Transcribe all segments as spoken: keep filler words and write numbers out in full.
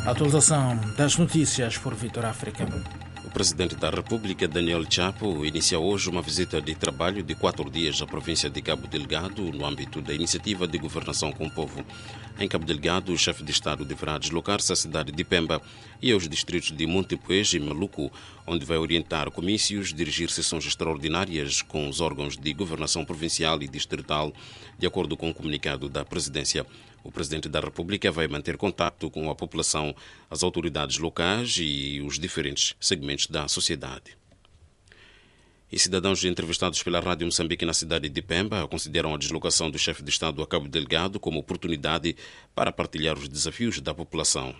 Atualização das notícias por Vitor África. O presidente da República, Daniel Chapo, inicia hoje uma visita de trabalho de quatro dias à província de Cabo Delgado no âmbito da iniciativa de governação com o povo. Em Cabo Delgado, o chefe de Estado deverá deslocar-se à cidade de Pemba e aos distritos de Montepuez e Maluco, onde vai orientar comícios, dirigir sessões extraordinárias com os órgãos de governação provincial e distrital, de acordo com o comunicado da presidência. O presidente da República vai manter contato com a população, as autoridades locais e os diferentes segmentos da sociedade. E cidadãos entrevistados pela Rádio Moçambique na cidade de Pemba consideram a deslocação do chefe de Estado a Cabo Delgado como oportunidade para partilhar os desafios da população.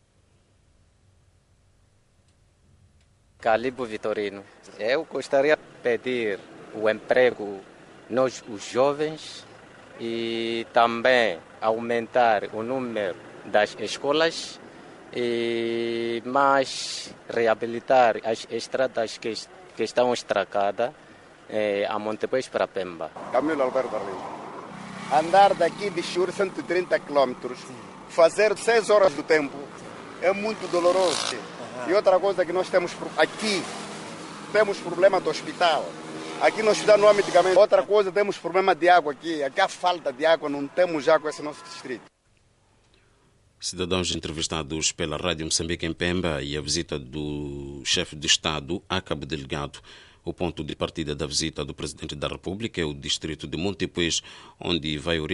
Calibo Vitorino, eu gostaria de pedir o emprego nós, os jovens, e também aumentar o número das escolas e mais reabilitar as estradas que, que estão estragadas eh, a Montepuez para Pemba. Camilo Alberto Arlindo. Andar daqui de Chur cento e trinta quilômetros, fazer seis horas do tempo é muito doloroso. Uhum. E outra coisa que nós temos aqui, temos problema do hospital. Aqui no hospital não há medicamento. Outra coisa, temos problema de água aqui. Aqui há falta de água, não temos já com esse nosso distrito. Cidadãos entrevistados pela Rádio Moçambique em Pemba e a visita do chefe de Estado a Cabo Delgado. O ponto de partida da visita do Presidente da República é o distrito de Montepuez, onde vai orientar